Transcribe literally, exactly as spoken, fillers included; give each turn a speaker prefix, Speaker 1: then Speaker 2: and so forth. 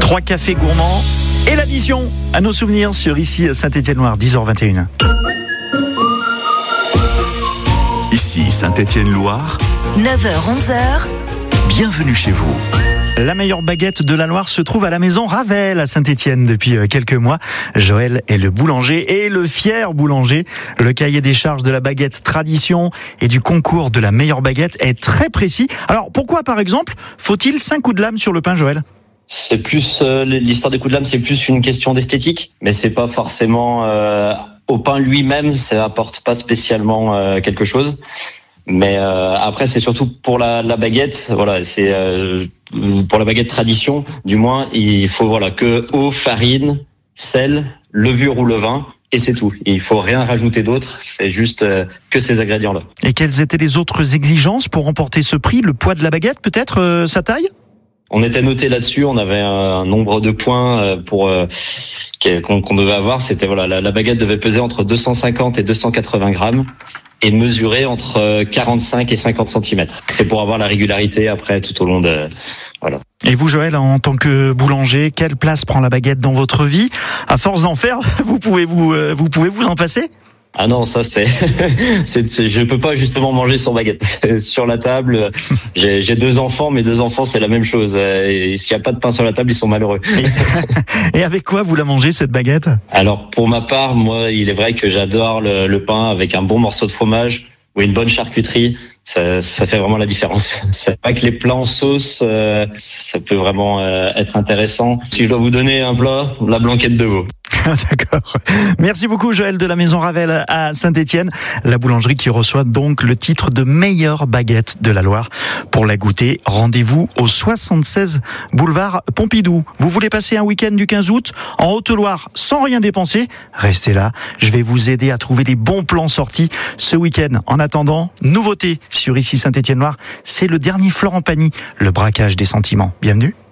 Speaker 1: Trois cafés gourmands et l'addition à nos souvenirs sur ici Saint-Étienne-Loire, dix heures vingt et une.
Speaker 2: Ici Saint-Étienne-Loire,
Speaker 3: neuf heures onze heures.
Speaker 2: Bienvenue chez vous.
Speaker 1: La meilleure baguette de la Loire se trouve à la maison Ravel à Saint-Étienne depuis quelques mois. Joël est le boulanger et le fier boulanger. Le cahier des charges de la baguette tradition et du concours de la meilleure baguette est très précis. Alors pourquoi par exemple faut-il cinq coups de lame sur le pain, Joël ?
Speaker 4: C'est plus euh, l'histoire des coups de lame, c'est plus une question d'esthétique, mais c'est pas forcément euh, au pain lui-même, ça apporte pas spécialement euh, quelque chose. Mais euh, après, c'est surtout pour la, la baguette. Voilà, c'est euh, pour la baguette tradition. Du moins, il faut voilà que eau, farine, sel, levure ou levain, et c'est tout. Et il faut rien rajouter d'autre. C'est juste euh, que ces ingrédients-là.
Speaker 1: Et quelles étaient les autres exigences pour remporter ce prix ? Le poids de la baguette, peut-être, euh, sa taille ?
Speaker 4: On était noté là-dessus. On avait un nombre de points pour euh, qu'on, qu'on devait avoir. C'était voilà, la, la baguette devait peser entre deux cent cinquante et deux cent quatre-vingts grammes. Et mesurer entre quarante-cinq et cinquante centimètres. C'est pour avoir la régularité après tout au long de... Voilà.
Speaker 1: Et vous, Joël, en tant que boulanger, quelle place prend la baguette dans votre vie ? À force d'en faire, vous pouvez vous, euh, vous pouvez vous en passer ?
Speaker 4: Ah non, ça c'est, c'est, c'est, je peux pas justement manger sans baguette sur la table. J'ai, j'ai deux enfants, mes deux enfants c'est la même chose. Et s'il y a pas de pain sur la table, ils sont malheureux.
Speaker 1: Et avec quoi vous la mangez cette baguette ?
Speaker 4: Alors pour ma part, moi, il est vrai que j'adore le, le pain avec un bon morceau de fromage ou une bonne charcuterie. Ça, ça fait vraiment la différence. C'est pas que les plats en sauce, euh, ça peut vraiment euh, être intéressant. Si je dois vous donner un plat, la blanquette de veau.
Speaker 1: D'accord. Merci beaucoup, Joël de la maison Ravel à Saint-Étienne. La boulangerie qui reçoit donc le titre de meilleure baguette de la Loire. Pour la goûter, rendez-vous au soixante-seize boulevard Pompidou. Vous voulez passer un week-end du quinze août en Haute-Loire sans rien dépenser ? Restez là. Je vais vous aider à trouver les bons plans sortis ce week-end. En attendant, nouveauté sur ici Saint-Étienne-Loire, c'est le dernier Florent Pagny, le braquage des sentiments. Bienvenue.